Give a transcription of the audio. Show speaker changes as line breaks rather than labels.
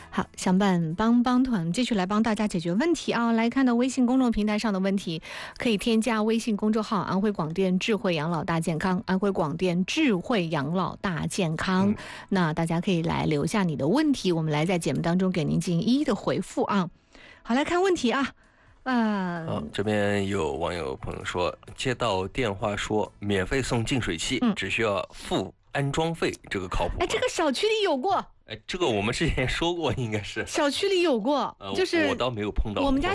好，想帮团继续来帮大家解决问题啊！来看到微信公众平台上的问题，可以添加微信公众号安徽广电智慧养老大健康，安徽广电智慧养老大健康。那大家可以来留下你的问题，我们来在节目当中给您进行一一的回复啊。好，来看问题啊。
好，这边有网友朋友说，接到电话说免费送净水器，只需要付安装费，这个靠谱吗？
哎，这个小区里有过。
哎，这个我们之前说过，应该是
小区里有过，就是
我倒没有碰到。
我们家